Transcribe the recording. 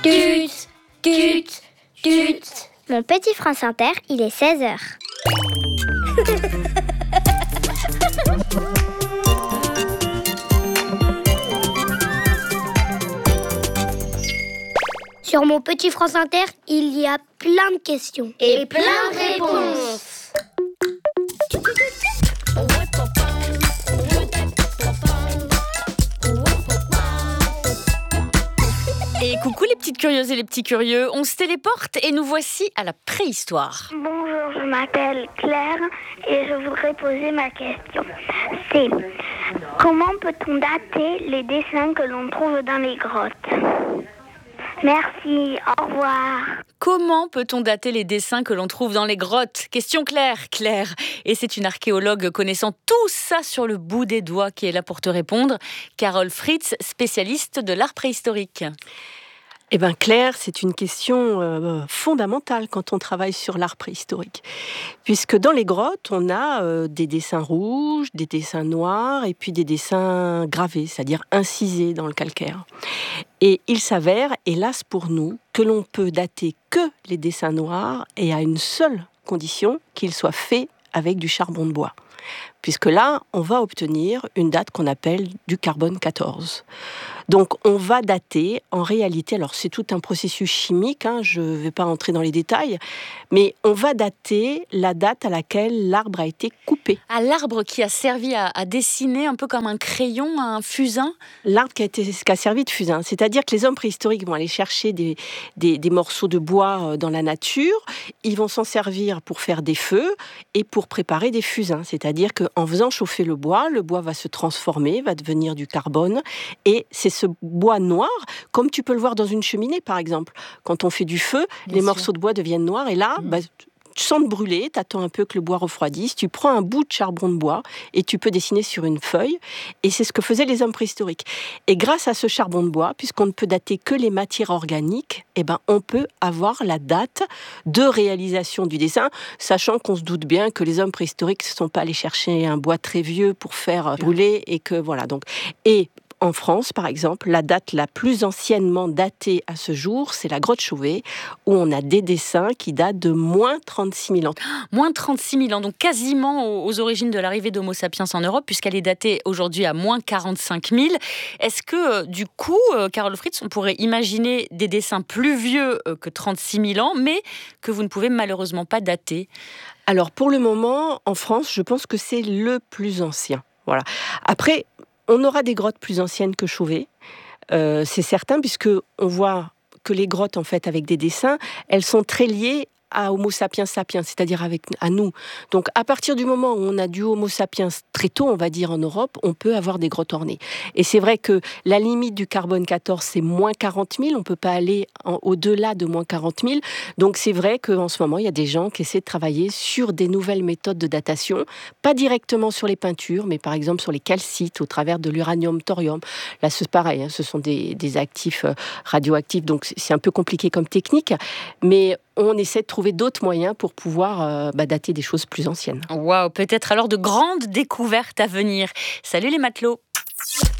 Tut, tut, tut. Mon petit France Inter, il est 16h. Sur mon petit France Inter, il y a plein de questions. Et plein de réponses. Et coucou les petites curieuses et les petits curieux, on se téléporte et nous voici à la préhistoire. Bonjour, je m'appelle Claire et je voudrais poser ma question. C'est comment peut-on dater les dessins que l'on trouve dans les grottes ? Merci, au revoir. Comment peut-on dater les dessins que l'on trouve dans les grottes ? Question Claire. Et c'est une archéologue connaissant tout ça sur le bout des doigts qui est là pour te répondre. Carole Fritz, spécialiste de l'art préhistorique. Eh bien Claire, c'est une question fondamentale quand on travaille sur l'art préhistorique. Puisque dans les grottes, on a des dessins rouges, des dessins noirs et puis des dessins gravés, c'est-à-dire incisés dans le calcaire. Et il s'avère, hélas pour nous, que l'on peut dater que les dessins noirs et à une seule condition, qu'ils soient faits avec du charbon de bois. Puisque là, on va obtenir une date qu'on appelle du carbone 14. Donc, on va dater, en réalité, alors c'est tout un processus chimique, je ne vais pas entrer dans les détails, mais on va dater la date à laquelle l'arbre a été coupé. À l'arbre qui a servi à dessiner un peu comme un crayon, un fusain ? L'arbre qui a servi de fusain, c'est-à-dire que les hommes préhistoriques vont aller chercher des morceaux de bois dans la nature, ils vont s'en servir pour faire des feux et pour préparer des fusains, c'est-à-dire qu'en faisant chauffer le bois va se transformer, va devenir du carbone, et c'est ce bois noir, comme tu peux le voir dans une cheminée par exemple. Quand on fait du feu, les morceaux de bois deviennent noirs, et là, tu sens te brûler, tu attends un peu que le bois refroidisse, tu prends un bout de charbon de bois et tu peux dessiner sur une feuille, et c'est ce que faisaient les hommes préhistoriques. Et grâce à ce charbon de bois, puisqu'on ne peut dater que les matières organiques, on peut avoir la date de réalisation du dessin, sachant qu'on se doute bien que les hommes préhistoriques ne sont pas allés chercher un bois très vieux pour faire brûler, et que voilà. Donc, et en France, par exemple, la date la plus anciennement datée à ce jour, c'est la grotte Chauvet, où on a des dessins qui datent de moins 36 000 ans. Moins 36 000 ans, donc quasiment aux origines de l'arrivée d'Homo sapiens en Europe, puisqu'elle est datée aujourd'hui à moins 45 000. Est-ce que, du coup, Carole Fritz, on pourrait imaginer des dessins plus vieux que 36 000 ans, mais que vous ne pouvez malheureusement pas dater ? Alors, pour le moment, en France, je pense que c'est le plus ancien. Voilà. Après, on aura des grottes plus anciennes que Chauvet, c'est certain, puisque on voit que les grottes, en fait, avec des dessins, elles sont très liées à Homo sapiens sapiens, c'est-à-dire à nous. Donc, à partir du moment où on a du Homo sapiens très tôt, on va dire en Europe, on peut avoir des grottes ornées. Et c'est vrai que la limite du carbone 14, c'est moins 40 000, on ne peut pas aller au-delà de moins 40 000. Donc, c'est vrai qu'en ce moment, il y a des gens qui essaient de travailler sur des nouvelles méthodes de datation, pas directement sur les peintures, mais par exemple sur les calcites, au travers de l'uranium-thorium. Là, c'est pareil, ce sont des actifs radioactifs, donc c'est un peu compliqué comme technique, mais on essaie de trouver d'autres moyens pour pouvoir dater des choses plus anciennes. Waouh, peut-être alors de grandes découvertes à venir. Salut les matelots!